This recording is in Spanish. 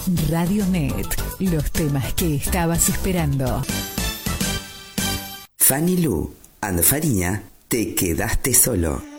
Radionet, los temas que estabas esperando. Fanny Lu and Fariña, te quedaste solo.